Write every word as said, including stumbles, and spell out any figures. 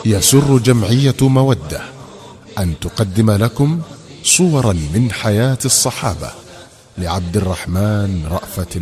يسر جمعية مودة أن تقدم لكم صورا من حياة الصحابة لعبد الرحمن رأفت